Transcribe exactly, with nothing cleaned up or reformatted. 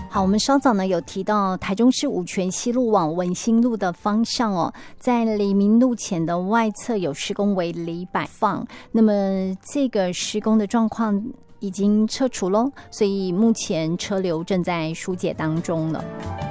好，我们稍早呢有提到台中市五权西路往文心路的方向哦，在黎明路前的外侧有施工围篱摆放，那么这个施工的状况已经撤除咯，所以目前车流正在疏解当中了。